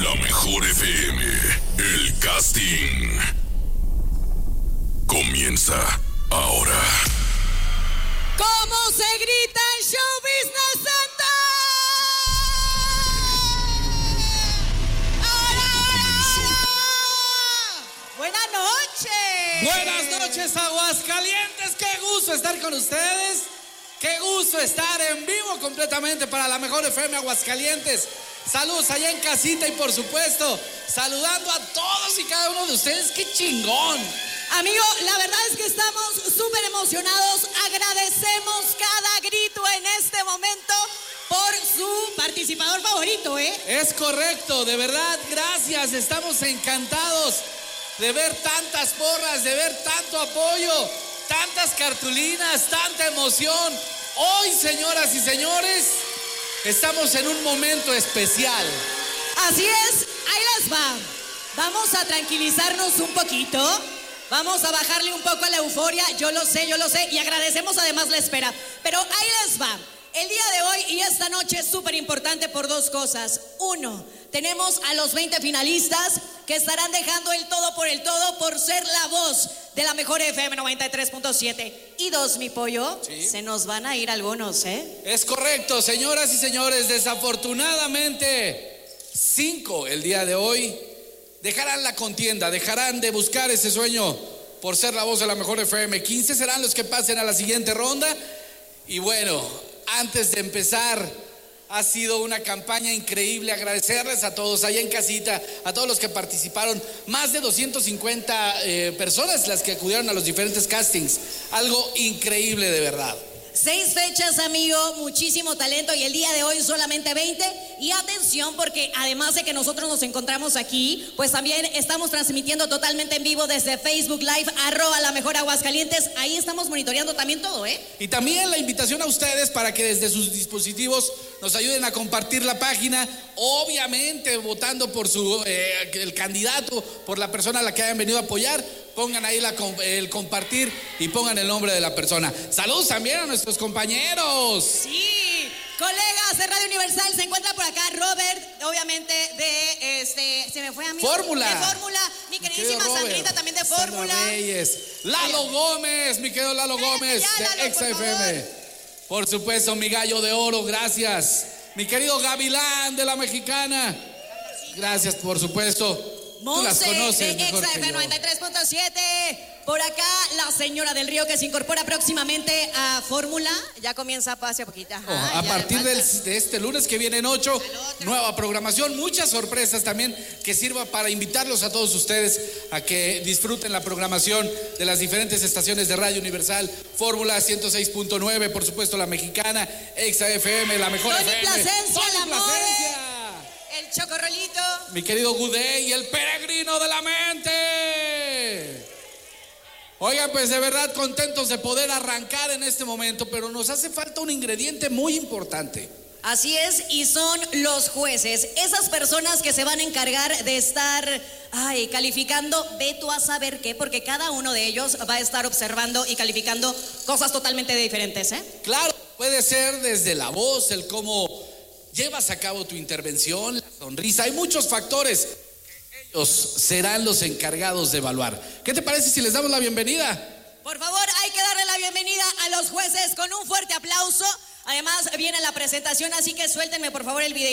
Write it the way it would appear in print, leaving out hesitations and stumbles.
La Mejor FM, el casting comienza ahora. ¿Cómo se grita en Show Business Center? Buenas noches. Buenas noches, Aguascalientes. Qué gusto estar con ustedes. Qué gusto estar en vivo completamente para La Mejor FM Aguascalientes. Saludos allá en casita y por supuesto saludando a todos y cada uno de ustedes. ¡Qué chingón! Amigo, la verdad es que estamos súper emocionados. Agradecemos cada grito en este momento por su participador favorito, ¿eh? Es correcto, de verdad, gracias. Estamos encantados de ver tantas porras, de ver tanto apoyo, tantas cartulinas, tanta emoción. Hoy, señoras y señores, estamos en un momento especial. Así es, ahí les va. Vamos a tranquilizarnos un poquito. Vamos a bajarle un poco a la euforia. Yo lo sé, y agradecemos además la espera. Pero ahí les va. El día de hoy y esta noche es súper importante por dos cosas. Uno, tenemos a los 20 finalistas que estarán dejando el todo por ser la voz de La Mejor FM 93.7. Y dos, mi pollo, ¿sí? Se nos van a ir algunos, ¿eh? Es correcto, señoras y señores. Desafortunadamente, 5 el día de hoy dejarán la contienda, dejarán de buscar ese sueño por ser la voz de La Mejor FM. 15 serán los que pasen a la siguiente ronda. Y bueno, antes de empezar, ha sido una campaña increíble. Agradecerles a todos allá en casita, a todos los que participaron. Más de 250 personas las que acudieron a los diferentes castings. Algo increíble, de verdad. 6 fechas, amigo, muchísimo talento, y el día de hoy solamente 20. Y atención, porque además de que nosotros nos encontramos aquí, pues también estamos transmitiendo totalmente en vivo desde Facebook Live, @LaMejorAguascalientes. Ahí estamos monitoreando también todo, ¿eh? Y también la invitación a ustedes para que desde sus dispositivos nos ayuden a compartir la página, obviamente votando por el candidato, por la persona a la que hayan venido a apoyar. Pongan ahí el compartir y pongan el nombre de la persona. Saludos también a nuestros compañeros. Sí, colegas de Radio Universal. Se encuentra por acá Robert, obviamente se me fue a mí. Fórmula. De Fórmula. Mi queridísima Sandrita también de Fórmula. Sandra Reyes. Lalo Gómez, mi querido Lalo Gómez de Exa FM. Por supuesto, mi gallo de oro, gracias. Mi querido Gavilán de La Mexicana. Gracias, por supuesto. Monse, tú las conoces de mejor Exa que FM 93.7. Por acá, la señora del Río, que se incorpora próximamente a Fórmula. Ya comienza hace poquito. A partir de este lunes que viene en 8, nueva programación, muchas sorpresas también que sirva para invitarlos a todos ustedes a que disfruten la programación de las diferentes estaciones de Radio Universal, Fórmula 106.9, por supuesto La Mexicana, Exa FM, La Mejor Tony FM. Plasencia, Tony la Plasencia. El Chocorrolito. Mi querido Gudé y el Peregrino de la Mente. Oigan, pues de verdad contentos de poder arrancar en este momento, pero nos hace falta un ingrediente muy importante. Así es, y son los jueces, esas personas que se van a encargar de estar calificando, ve tú a saber qué, porque cada uno de ellos va a estar observando y calificando cosas totalmente diferentes, ¿eh? Claro, puede ser desde la voz, el cómo llevas a cabo tu intervención, la sonrisa, hay muchos factores. Ellos serán los encargados de evaluar. ¿Qué te parece si les damos la bienvenida? Por favor, hay que darle la bienvenida a los jueces con un fuerte aplauso. Además, viene la presentación, así que suéltenme por favor el video.